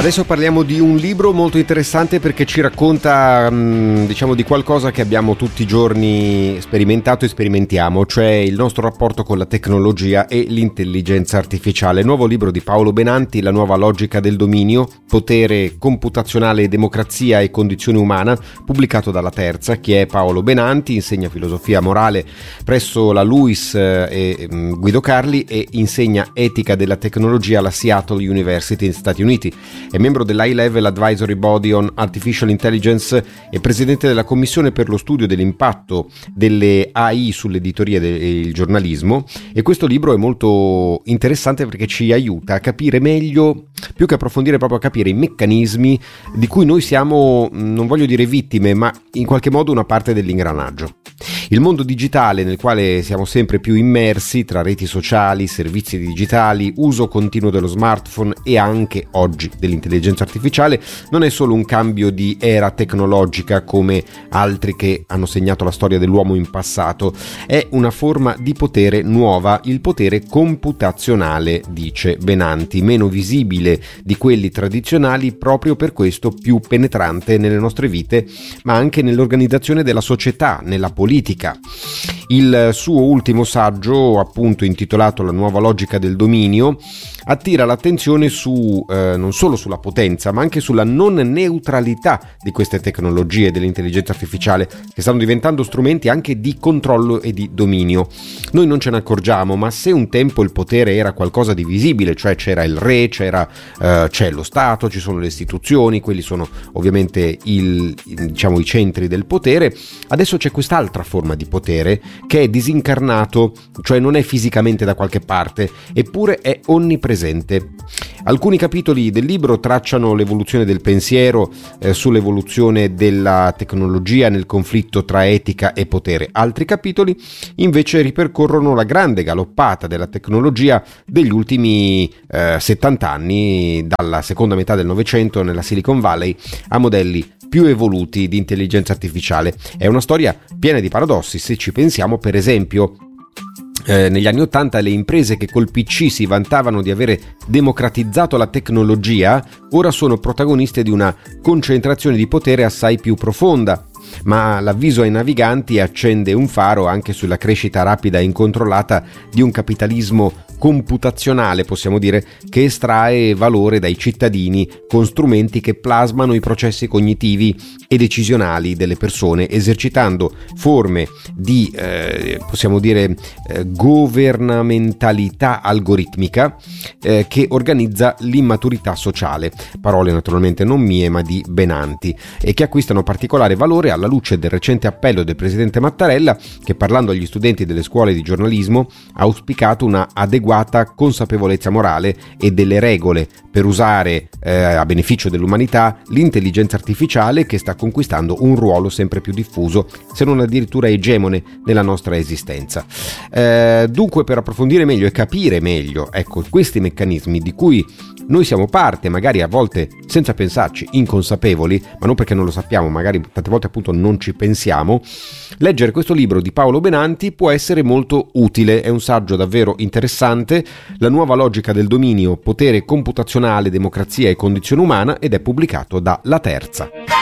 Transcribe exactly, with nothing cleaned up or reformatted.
Adesso parliamo di un libro molto interessante perché ci racconta mh, diciamo di qualcosa che abbiamo tutti i giorni sperimentato e sperimentiamo, cioè il nostro rapporto con la tecnologia e l'intelligenza artificiale. Il nuovo libro di Paolo Benanti, La nuova logica del dominio, potere computazionale, democrazia e condizione umana, pubblicato dalla Terza. Chi è Paolo Benanti? Insegna filosofia morale presso la LUISS e mh, Guido Carli e insegna etica della tecnologia alla Seattle University negli Stati Uniti. È membro dell'High Level Advisory Body on Artificial Intelligence e presidente della Commissione per lo studio dell'impatto delle A I sull'editoria e il giornalismo, e questo libro è molto interessante perché ci aiuta a capire meglio, più che approfondire, proprio a capire i meccanismi di cui noi siamo, non voglio dire vittime, ma in qualche modo una parte dell'ingranaggio. Il mondo digitale nel quale siamo sempre più immersi tra reti sociali, servizi digitali, uso continuo dello smartphone e anche oggi dell'intelligenza artificiale non è solo un cambio di era tecnologica come altri che hanno segnato la storia dell'uomo in passato, è una forma di potere nuova, il potere computazionale, dice Benanti, meno visibile di quelli tradizionali, proprio per questo più penetrante nelle nostre vite, ma anche nell'organizzazione della società, nella politica. Il suo ultimo saggio, appunto intitolato La nuova logica del dominio, attira l'attenzione su eh, non solo sulla potenza, ma anche sulla non neutralità di queste tecnologie dell'intelligenza artificiale, che stanno diventando strumenti anche di controllo e di dominio. Noi non ce ne accorgiamo, ma se un tempo il potere era qualcosa di visibile, cioè c'era il re, c'era eh, c'è lo Stato, ci sono le istituzioni, quelli sono ovviamente il, diciamo, i centri del potere, adesso c'è quest'altra forma di potere che è disincarnato, cioè non è fisicamente da qualche parte, eppure è onnipresente. Alcuni capitoli del libro tracciano l'evoluzione del pensiero eh, sull'evoluzione della tecnologia nel conflitto tra etica e potere. Altri capitoli invece ripercorrono la grande galoppata della tecnologia degli ultimi eh, settanta anni, dalla seconda metà del Novecento nella Silicon Valley a modelli più evoluti di intelligenza artificiale. È una storia piena di paradossi, se ci pensiamo. Per esempio, Eh, negli anni Ottanta le imprese che col P C si vantavano di avere democratizzato la tecnologia ora sono protagoniste di una concentrazione di potere assai più profonda. Ma l'avviso ai naviganti accende un faro anche sulla crescita rapida e incontrollata di un capitalismo computazionale, possiamo dire, che estrae valore dai cittadini con strumenti che plasmano i processi cognitivi e decisionali delle persone, esercitando forme di, eh, possiamo dire, eh, governamentalità algoritmica eh, che organizza l'immaturità sociale, parole naturalmente non mie ma di Benanti, e che acquistano particolare valore alla luce del recente appello del presidente Mattarella, che parlando agli studenti delle scuole di giornalismo ha auspicato una adeguata consapevolezza morale e delle regole per usare eh, a beneficio dell'umanità l'intelligenza artificiale, che sta conquistando un ruolo sempre più diffuso, se non addirittura egemone nella nostra esistenza. Eh, dunque, per approfondire meglio e capire meglio, ecco, questi meccanismi di cui noi siamo parte, magari a volte senza pensarci, inconsapevoli, ma non perché non lo sappiamo, magari tante volte appunto non ci pensiamo, leggere questo libro di Paolo Benanti può essere molto utile. È un saggio davvero interessante, La nuova logica del dominio, potere computazionale, democrazia e condizione umana, ed è pubblicato da La Terza.